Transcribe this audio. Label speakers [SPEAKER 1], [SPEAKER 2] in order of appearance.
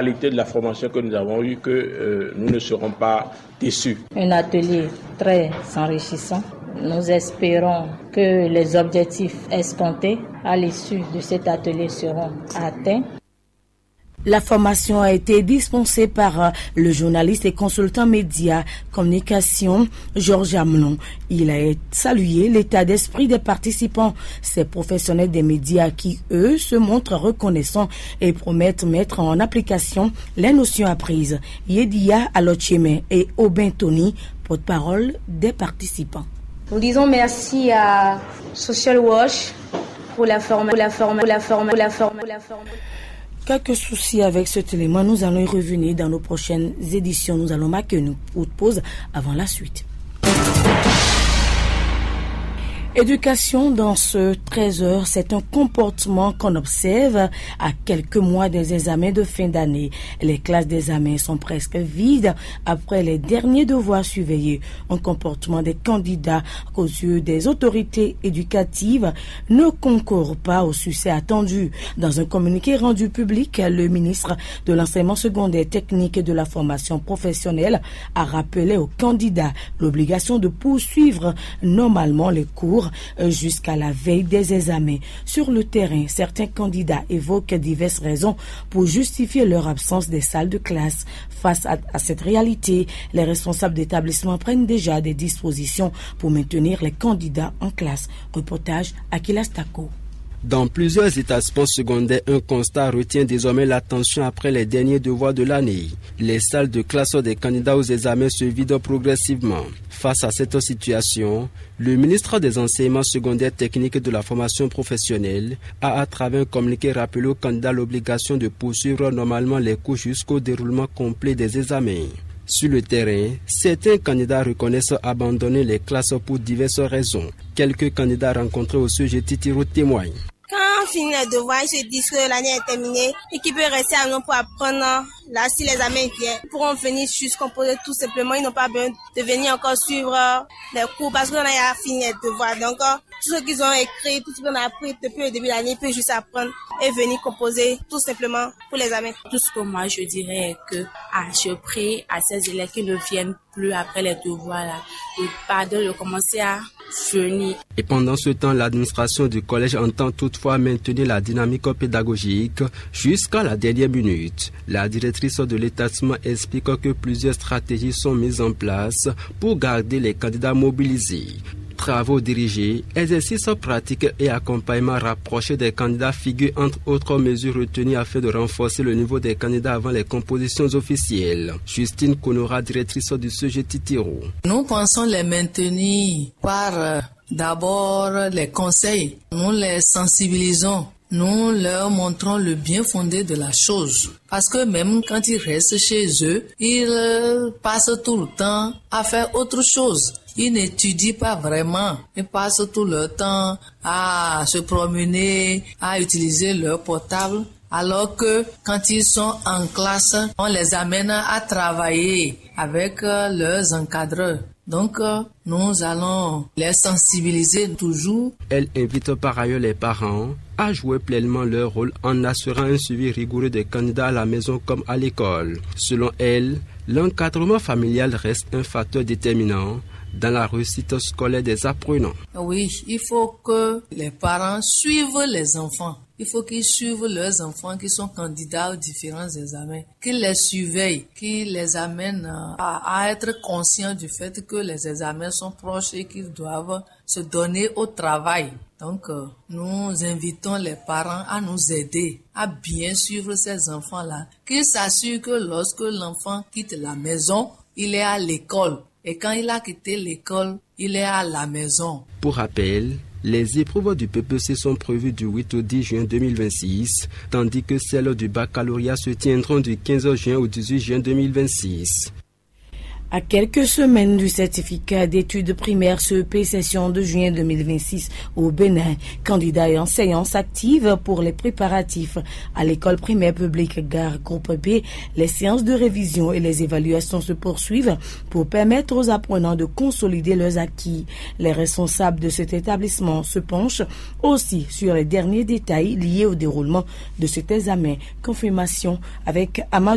[SPEAKER 1] qualité de la formation que nous avons eue que nous ne serons pas déçus.
[SPEAKER 2] Un atelier très enrichissant. Nous espérons que les objectifs escomptés à l'issue de cet atelier seront atteints.
[SPEAKER 3] La formation a été dispensée par le journaliste et consultant média communication Georges Amelon. Il a salué l'état d'esprit des participants, ces professionnels des médias qui, eux, se montrent reconnaissants et promettent mettre en application les notions apprises. Yedia Alocheme et Aubin Tony, porte-parole des participants.
[SPEAKER 4] Nous disons merci à Social Watch pour la formation.
[SPEAKER 3] Quelques soucis avec cet élément, nous allons y revenir dans nos prochaines éditions. Nous allons marquer une haute pause avant la suite. Éducation dans ce 13 heures, c'est un comportement qu'on observe à quelques mois des examens de fin d'année. Les classes d'examen sont presque vides après les derniers devoirs surveillés. Un comportement des candidats qu'aux yeux des autorités éducatives ne concourt pas au succès attendu. Dans un communiqué rendu public, le ministre de l'enseignement secondaire technique et de la formation professionnelle a rappelé aux candidats l'obligation de poursuivre normalement les cours jusqu'à la veille des examens. Sur le terrain, certains candidats évoquent diverses raisons pour justifier leur absence des salles de classe. Face à cette réalité, les responsables d'établissement prennent déjà des dispositions pour maintenir les candidats en classe. Reportage Akila Stako.
[SPEAKER 5] Dans plusieurs établissements secondaires, un constat retient désormais l'attention après les derniers devoirs de l'année. Les salles de classe des candidats aux examens se vident progressivement. Face à cette situation, le ministre des Enseignements secondaires techniques et de la formation professionnelle a, à travers un communiqué, rappelé aux candidats l'obligation de poursuivre normalement les cours jusqu'au déroulement complet des examens. Sur le terrain, certains candidats reconnaissent abandonner les classes pour diverses raisons. Quelques candidats rencontrés au sujet Titiro témoignent.
[SPEAKER 6] Quand on finit les devoirs, ils se disent que l'année est terminée et qu'ils peuvent rester à nous pour apprendre. Là, si l'examen vient, ils pourront venir juste composer tout simplement. Ils n'ont pas besoin de venir encore suivre les cours parce qu'on a fini les devoirs. Donc, tout ce qu'ils ont écrit, tout ce qu'on a appris depuis le début de l'année, ils peuvent juste apprendre et venir composer tout simplement pour l'examen.
[SPEAKER 7] Tout ce que moi je dirais est que je prie à ces élèves qui ne viennent plus après les devoirs là, de commencer à venir.
[SPEAKER 5] Et pendant ce temps, l'administration du collège entend toutefois maintenir la dynamique pédagogique jusqu'à la dernière minute. La directrice de l'établissement explique que plusieurs stratégies sont mises en place pour garder les candidats mobilisés. Travaux dirigés, exercices pratiques et accompagnement rapproché des candidats figurent entre autres mesures retenues afin de renforcer le niveau des candidats avant les compositions officielles. Justine Konora, directrice du sujet Titiro.
[SPEAKER 8] Nous pensons les maintenir par d'abord les conseils. Nous les sensibilisons. Nous leur montrons le bien fondé de la chose. Parce que même quand ils restent chez eux, ils passent tout le temps à faire autre chose. Ils n'étudient pas vraiment. Ils passent tout leur temps à se promener, à utiliser leur portable. Alors que quand ils sont en classe, on les amène à travailler avec leurs encadreurs. Donc, nous allons les sensibiliser toujours.
[SPEAKER 5] Elle invite par ailleurs les parents à jouer pleinement leur rôle en assurant un suivi rigoureux des candidats à la maison comme à l'école. Selon elle, l'encadrement familial reste un facteur déterminant dans la réussite scolaire des apprenants.
[SPEAKER 8] Oui, il faut que les parents suivent les enfants. Il faut qu'ils suivent leurs enfants qui sont candidats aux différents examens, qu'ils les surveillent, qu'ils les amènent à être conscients du fait que les examens sont proches et qu'ils doivent se donner au travail. Donc, nous invitons les parents à nous aider à bien suivre ces enfants-là, qu'ils s'assurent que lorsque l'enfant quitte la maison, il est à l'école. Et quand il a quitté l'école, il est à la maison.
[SPEAKER 5] Pour rappel, les épreuves du PPC sont prévues du 8 au 10 juin 2026, tandis que celles du baccalauréat se tiendront du 15 juin au 18 juin 2026.
[SPEAKER 3] À quelques semaines du certificat d'études primaires CEP session de juin 2026 au Bénin, candidats et enseignants s'activent pour les préparatifs. À l'école primaire publique Gare Groupe B, les séances de révision et les évaluations se poursuivent pour permettre aux apprenants de consolider leurs acquis. Les responsables de cet établissement se penchent aussi sur les derniers détails liés au déroulement de cet examen. Confirmation avec Amadou.